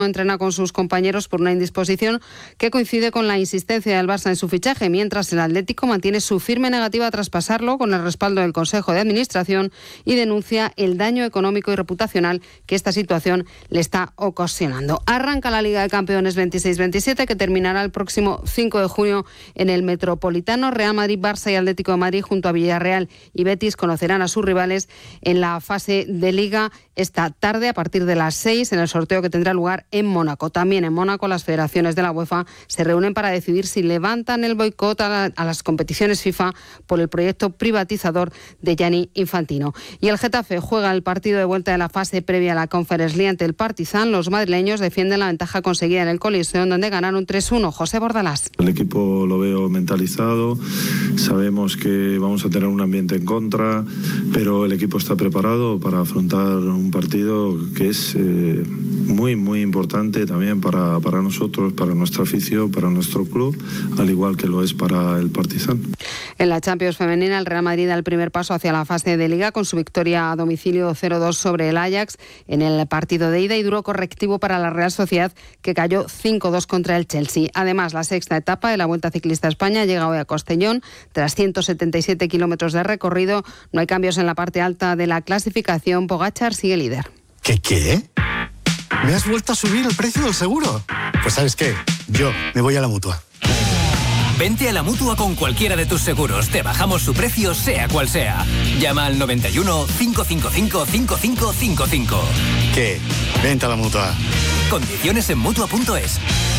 entrena con sus compañeros por una indisposición que coincide con la insistencia del Barça en su fichaje, mientras el Atlético mantiene su firme negativa a traspasarlo con el respaldo del Consejo de Administración y denuncia el daño económico y reputacional que esta situación le está ocasionando. Arranca la Liga de Campeones 26-27, que terminará el próximo 5 de junio en el Metropolitano. Real Madrid, Barça y Atlético de Madrid junto a Villarreal y Betis conocerán a sus rivales en la fase de Liga esta tarde a partir de las 6 en el sorteo que tendrá lugar en Mónaco. También en Mónaco las federaciones de la UEFA se reúnen para decidir si levantan el boicot a las competiciones FIFA por el proyecto privatizador de Gianni Infantino. Y el Getafe juega el partido de vuelta de la fase previa a la Conference League ante el Partizan. Los madrileños defienden la ventaja conseguida en el Coliseum, donde ganaron 3-1. José Bordalás. El equipo lo veo mentalizado, sabemos que vamos a tener un ambiente en contra, pero el equipo está preparado para afrontar un partido que es muy importante también para nosotros, para nuestra afición, para nuestro club, al igual que lo es para el Partizan. En la Champions femenina, el Real Madrid da el primer paso hacia la fase de Liga con su victoria a domicilio 0-2 sobre el Ajax en el partido de ida y duro correctivo para la Real Sociedad, que cayó 5-2 contra el Chelsea. Además, la sexta etapa de la Vuelta Ciclista a España llega hoy a Castellón. Tras 177 kilómetros de recorrido, no hay cambios en la parte alta de la clasificación. Pogačar sigue líder. ¿Qué? ¿Me has vuelto a subir el precio del seguro? Pues ¿sabes qué? Yo me voy a la Mutua. Vente a la Mutua con cualquiera de tus seguros. Te bajamos su precio, sea cual sea. Llama al 91 555 5555. ¿Qué? Vente a la Mutua. Condiciones en Mutua.es.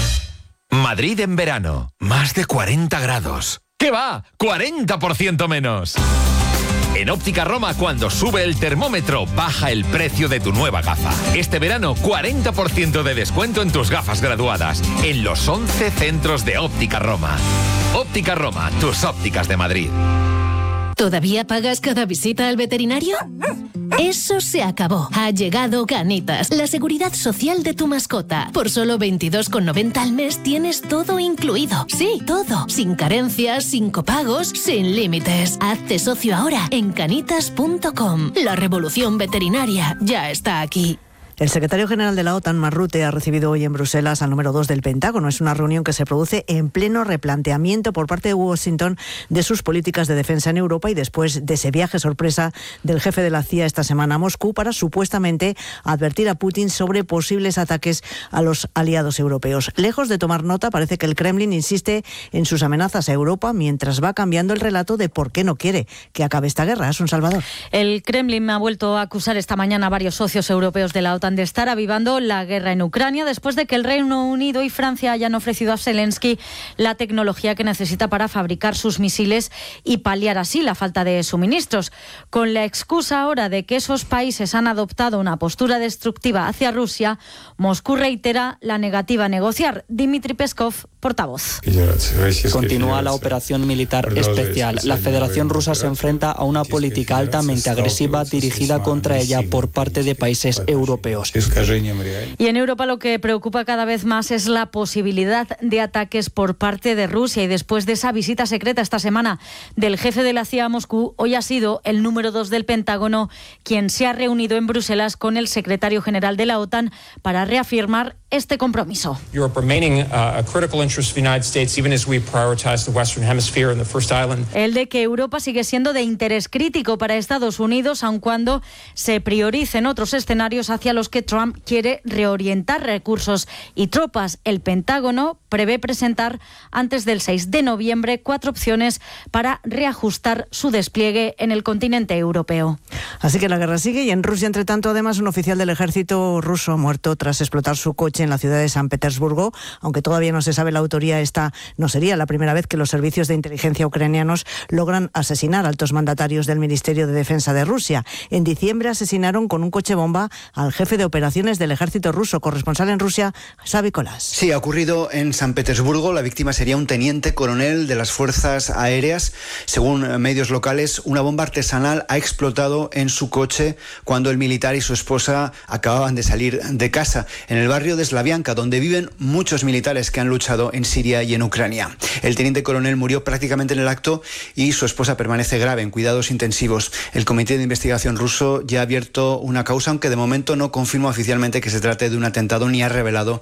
Madrid en verano. Más de 40 grados. ¿Qué va? 40% menos. En Óptica Roma, cuando sube el termómetro, baja el precio de tu nueva gafa. Este verano, 40% de descuento en tus gafas graduadas, en los 11 centros de Óptica Roma. Óptica Roma, tus ópticas de Madrid. ¿Todavía pagas cada visita al veterinario? Eso se acabó. Ha llegado Canitas, la seguridad social de tu mascota. Por solo 22,90 al mes tienes todo incluido. Sí, todo. Sin carencias, sin copagos, sin límites. Hazte socio ahora en canitas.com. La revolución veterinaria ya está aquí. El secretario general de la OTAN, Mark Rutte, ha recibido hoy en Bruselas al número 2 del Pentágono. Es una reunión que se produce en pleno replanteamiento por parte de Washington de sus políticas de defensa en Europa y después de ese viaje sorpresa del jefe de la CIA esta semana a Moscú para supuestamente advertir a Putin sobre posibles ataques a los aliados europeos. Lejos de tomar nota, parece que el Kremlin insiste en sus amenazas a Europa mientras va cambiando el relato de por qué no quiere que acabe esta guerra. Es un Salvador. El Kremlin ha vuelto a acusar esta mañana a varios socios europeos de la OTAN de estar avivando la guerra en Ucrania después de que el Reino Unido y Francia hayan ofrecido a Zelensky la tecnología que necesita para fabricar sus misiles y paliar así la falta de suministros. Con la excusa ahora de que esos países han adoptado una postura destructiva hacia Rusia, Moscú reitera la negativa a negociar. Dmitry Peskov, portavoz. Continúa la operación militar especial. La Federación Rusa se enfrenta a una política altamente agresiva dirigida contra ella por parte de países europeos. Y en Europa lo que preocupa cada vez más es la posibilidad de ataques por parte de Rusia. Y después de esa visita secreta esta semana del jefe de la CIA a Moscú, hoy ha sido el número 2 del Pentágono quien se ha reunido en Bruselas con el secretario general de la OTAN para reafirmar este compromiso. El de que Europa sigue siendo de interés crítico para Estados Unidos, aun cuando se prioricen otros escenarios hacia los que Trump quiere reorientar recursos y tropas. El Pentágono prevé presentar antes del 6 de noviembre 4 opciones para reajustar su despliegue en el continente europeo. Así que la guerra sigue y en Rusia, entre tanto, además, un oficial del ejército ruso ha muerto tras explotar su coche en la ciudad de San Petersburgo. Aunque todavía no se sabe la autoría, esta no sería la primera vez que los servicios de inteligencia ucranianos logran asesinar altos mandatarios del Ministerio de Defensa de Rusia. En diciembre asesinaron con un coche bomba al jefe de operaciones del ejército ruso. Corresponsal en Rusia, Xavi Colás. Sí, ha ocurrido en San Petersburgo. La víctima sería un teniente coronel de las fuerzas aéreas. Según medios locales, una bomba artesanal ha explotado en su coche cuando el militar y su esposa acababan de salir de casa. En el barrio de Slavianka, donde viven muchos militares que han luchado en Siria y en Ucrania. El teniente coronel murió prácticamente en el acto y su esposa permanece grave en cuidados intensivos. El Comité de Investigación ruso ya ha abierto una causa, aunque de momento no confirma oficialmente que se trate de un atentado ni ha revelado